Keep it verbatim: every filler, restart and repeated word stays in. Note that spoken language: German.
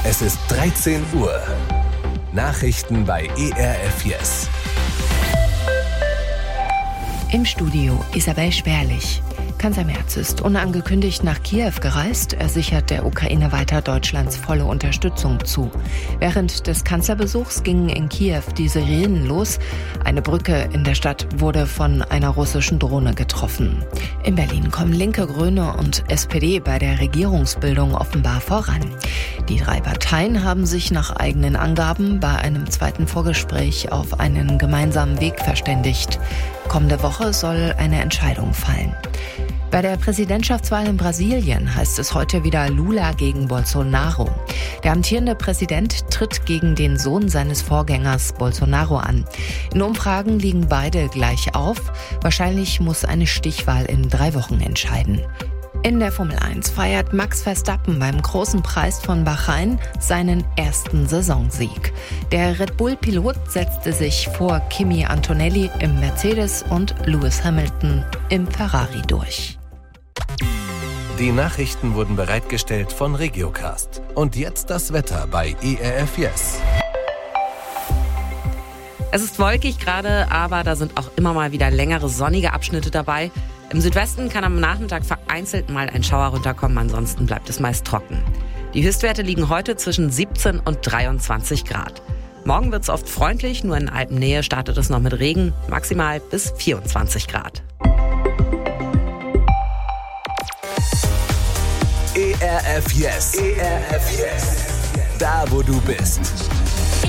Es ist dreizehn Uhr. Nachrichten bei E R F Yes. Im Studio Isabel Spärlich. Kanzler Merz ist unangekündigt nach Kiew gereist. Er sichert der Ukraine weiter Deutschlands volle Unterstützung zu. Während des Kanzlerbesuchs gingen in Kiew die Sirenen los. Eine Brücke in der Stadt wurde von einer russischen Drohne getroffen. In Berlin kommen Linke, Grüne und S P D bei der Regierungsbildung offenbar voran. Die drei Parteien haben sich nach eigenen Angaben bei einem zweiten Vorgespräch auf einen gemeinsamen Weg verständigt. Kommende Woche soll eine Entscheidung fallen. Bei der Präsidentschaftswahl in Brasilien heißt es heute wieder Lula gegen Bolsonaro. Der amtierende Präsident tritt gegen den Sohn seines Vorgängers Bolsonaro an. In Umfragen liegen beide gleich auf. Wahrscheinlich muss eine Stichwahl in drei Wochen entscheiden. In der Formel eins feiert Max Verstappen beim Großen Preis von Bahrain seinen ersten Saisonsieg. Der Red Bull-Pilot setzte sich vor Kimi Antonelli im Mercedes und Lewis Hamilton im Ferrari durch. Die Nachrichten wurden bereitgestellt von Regiocast. Und jetzt das Wetter bei E R F Yes. Es ist wolkig gerade, aber da sind auch immer mal wieder längere sonnige Abschnitte dabei. Im Südwesten kann am Nachmittag vereinzelt mal ein Schauer runterkommen, ansonsten bleibt es meist trocken. Die Höchstwerte liegen heute zwischen siebzehn und dreiundzwanzig Grad. Morgen wird es oft freundlich, nur in Alpennähe startet es noch mit Regen, maximal bis vierundzwanzig Grad. E R F Yes. E R F Yes. Da, wo du bist.